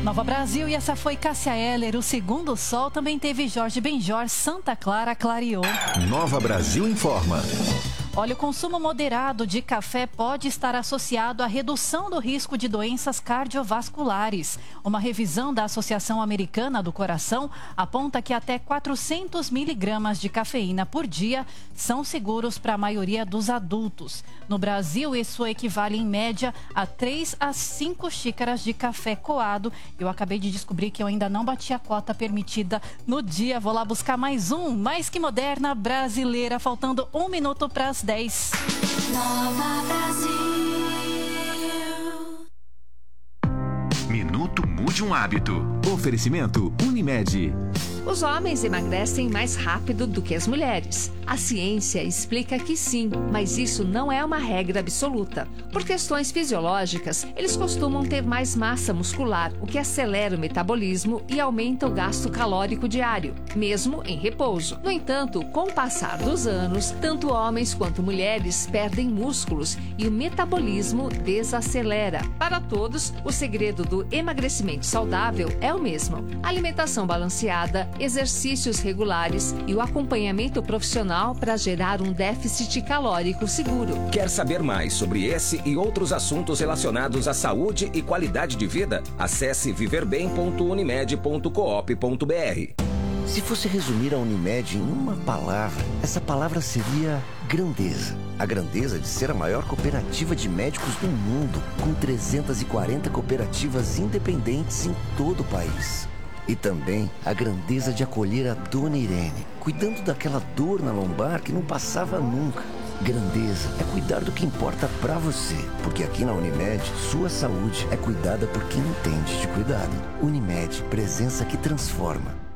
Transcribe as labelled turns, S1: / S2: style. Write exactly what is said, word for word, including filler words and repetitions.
S1: Nova Brasil, e essa foi Cássia Eller. O Segundo Sol também teve Jorge Benjor, Santa Clara clareou.
S2: Nova Brasil informa.
S1: Olha, o consumo moderado de café pode estar associado à redução do risco de doenças cardiovasculares. Uma revisão da Associação Americana do Coração aponta que até quatrocentos miligramas de cafeína por dia são seguros para a maioria dos adultos. No Brasil, isso equivale em média a três a cinco xícaras de café coado. Eu acabei de descobrir que eu ainda não bati a cota permitida no dia. Vou lá buscar mais um, mais que moderna brasileira, faltando um minuto para as dez.
S3: Nova Brasil.
S2: Minuto Mude um Hábito. Oferecimento Unimed.
S4: Os homens emagrecem mais rápido do que as mulheres. A ciência explica que sim, mas isso não é uma regra absoluta. Por questões fisiológicas, eles costumam ter mais massa muscular, o que acelera o metabolismo e aumenta o gasto calórico diário, mesmo em repouso. No entanto, com o passar dos anos, tanto homens quanto mulheres perdem músculos e o metabolismo desacelera. Para todos, o segredo do emagrecimento saudável é o mesmo: alimentação balanceada, exercícios regulares e o acompanhamento profissional para gerar um déficit calórico seguro.
S5: Quer saber mais sobre esse e outros assuntos relacionados à saúde e qualidade de vida? Acesse viver bem ponto unimed ponto coop ponto br.
S6: Se fosse resumir a Unimed em uma palavra, essa palavra seria grandeza. A grandeza de ser a maior cooperativa de médicos do mundo, com trezentas e quarenta cooperativas independentes em todo o país. E também a grandeza de acolher a Dona Irene, cuidando daquela dor na lombar que não passava nunca. Grandeza é cuidar do que importa pra você, porque aqui na Unimed, sua saúde é cuidada por quem entende de cuidado. Unimed, presença que transforma.